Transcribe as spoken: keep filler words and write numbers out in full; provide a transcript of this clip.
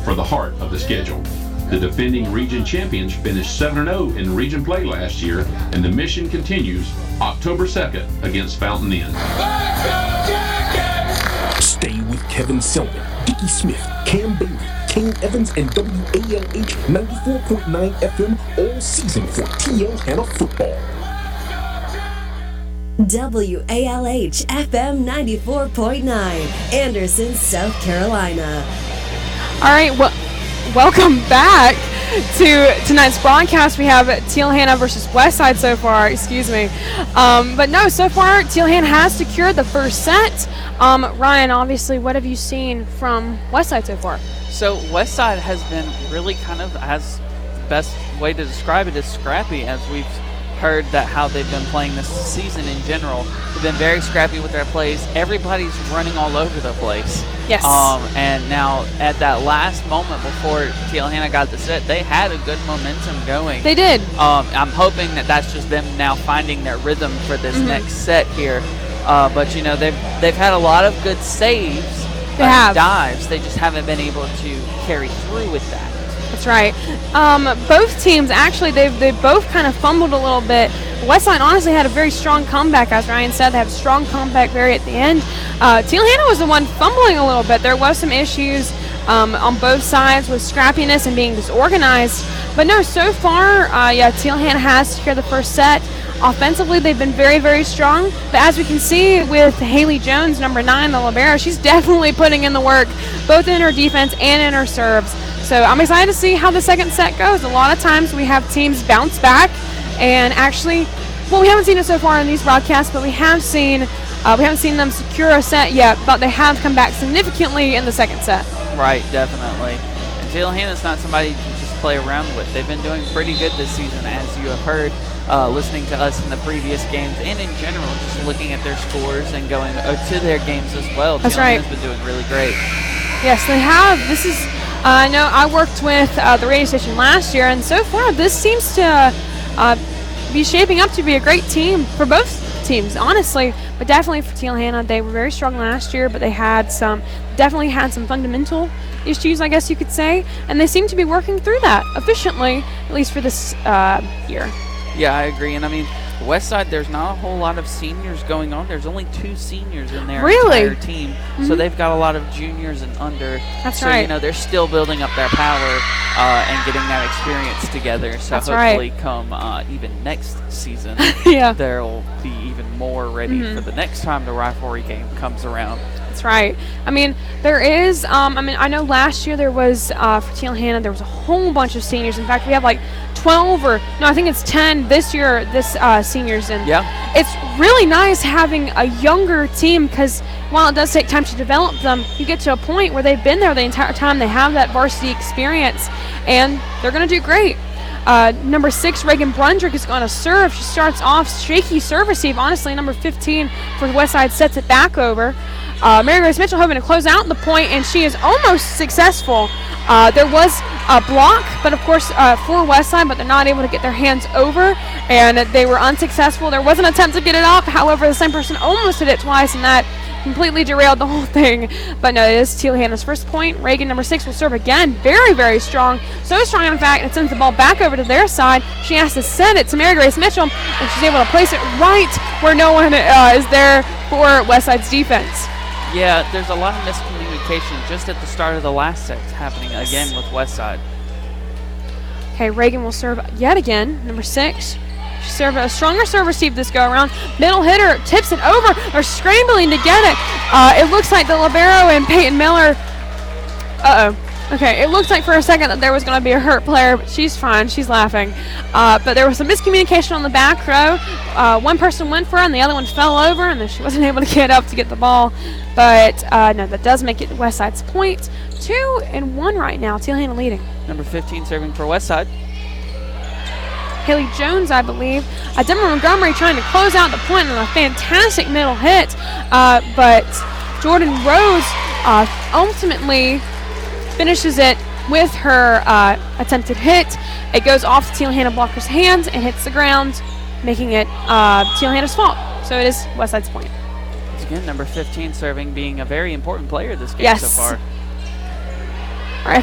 for the heart of the schedule. The defending region champions finished seven and oh in region play last year, and the mission continues October second against Fountain Inn. Stay with Kevin Selden, Dickie Smith, Cam Bailey, Kane Evans, and W A L H ninety-four point nine F M all season for T L Hanna football. W A L H F M ninety-four point nine, Anderson, South Carolina. All right, well, welcome back to tonight's broadcast. We have Teal Hanna versus Westside so far, excuse me. Um, but no, so far, Teal Hanna has secured the first set. Um, Ryan, obviously, what have you seen from Westside so far? So Westside has been really kind of, as the best way to describe it is scrappy, as we've heard that how they've been playing this season in general. They've been very scrappy with their plays. Everybody's running all over the place. Yes. Um, and now at that last moment before Teal Hanna got the set, they had a good momentum going. They did. Um, I'm hoping that that's just them now finding their rhythm for this mm-hmm. next set here. Uh, but you know they've they've had a lot of good saves, they uh, have. dives. They just haven't been able to carry through with that. That's right. Um, both teams, actually, they've, they've both kind of fumbled a little bit. Westside honestly had a very strong comeback, as Ryan said. They have a strong comeback very at the end. Uh, Teal Hanna was the one fumbling a little bit. There was some issues um, on both sides with scrappiness and being disorganized. But no, so far, uh, yeah, Teal Hanna has secured the first set. Offensively, they've been very, very strong. But as we can see with Haley Jones, number nine, the libero, she's definitely putting in the work, both in her defense and in her serves. So I'm excited to see how the second set goes. A lot of times we have teams bounce back and actually, well, we haven't seen it so far in these broadcasts, but we have seen uh, we haven't seen them secure a set yet, but they have come back significantly in the second set. Right, definitely. And Teal Hanna's not somebody to just play around with. They've been doing pretty good this season, as you have heard, uh, listening to us in the previous games, and in general, just looking at their scores and going uh, to their games as well. That's Teal right. Hanna's been doing really great. Yes, they have. This is. I uh, know I worked with uh, the radio station last year, and so far this seems to uh, be shaping up to be a great team for both teams, honestly. But definitely for Teal Hanna, they were very strong last year, but they had some, definitely had some fundamental issues, I guess you could say, and they seem to be working through that efficiently, at least for this uh, year. Yeah, I agree, and I mean, Westside, there's not a whole lot of seniors going on. There's only two seniors in their really? entire team, mm-hmm. so they've got a lot of juniors and under. That's so, right. you know, they're still building up their power uh, and getting that experience together. So That's hopefully, right. come uh, even next season, yeah. they'll be even more ready mm-hmm. for the next time the rivalry game comes around. That's right. I mean, there is, um, I mean, I know last year there was, uh, for Teal Hanna, there was a whole bunch of seniors. In fact, we have like twelve or, no, I think it's ten this year, this uh, seniors. And yeah. it's really nice having a younger team because while it does take time to develop them, you get to a point where they've been there the entire time. They have that varsity experience, and they're going to do great. Uh, number six, Reagan Brundrick is going to serve. She starts off shaky serve receive. Honestly, number fifteen for the Westside sets it back over. Uh, Mary Grace Mitchell hoping to close out the point, and she is almost successful. Uh, there was a block, but of course uh, for Westside, but they're not able to get their hands over, and they were unsuccessful. There was an attempt to get it up. However, the same person almost did it twice, and that completely derailed the whole thing. But no, it is Teal Hanna's first point. Reagan, number six, will serve again. Very, very strong. So strong, in fact, it sends the ball back over to their side. She has to send it to Mary Grace Mitchell, and she's able to place it right where no one uh, is there for Westside's defense. Yeah, there's a lot of miscommunication just at the start of the last set happening again with Westside. Okay, Reagan will serve yet again, number six. She served a stronger serve receive this go around. Middle hitter tips it over. They're scrambling to get it. Uh, it looks like the libero and Peyton Miller. Uh-oh. Okay, it looks like for a second that there was going to be a hurt player, but she's fine. She's laughing. Uh, but there was some miscommunication on the back row. Uh, one person went for her, and the other one fell over, and then she wasn't able to get up to get the ball. But, uh, no, that does make it Westside's point. Two and one right now. Teal Hanna leading. Number fifteen serving for Westside. Haley Jones, I believe. Uh, Denver Montgomery trying to close out the point on a fantastic middle hit. Uh, but Jordan Rose uh, ultimately finishes it with her uh, attempted hit. It goes off the Teal Hanna blocker's hands and hits the ground, making it uh, Teal Hanna's fault. So it is Westside's point. Again, number fifteen serving, being a very important player this game yes. so far.